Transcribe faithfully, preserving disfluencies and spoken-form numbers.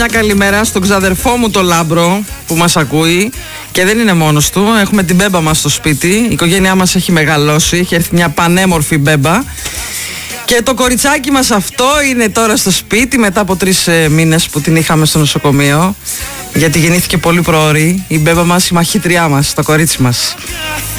Μια καλημέρα στον ξαδερφό μου το Λάμπρο που μας ακούει και δεν είναι μόνος του. Έχουμε την μπέμπα μας στο σπίτι. Η οικογένειά μας έχει μεγαλώσει. Έχει έρθει μια πανέμορφη μπέμπα. Και το κοριτσάκι μας αυτό είναι τώρα στο σπίτι μετά από τρεις ε, μήνες που την είχαμε στο νοσοκομείο. Γιατί γεννήθηκε πολύ προωρή. Η μπέμπα μας, η μαχήτριά μας, το κορίτσι μας.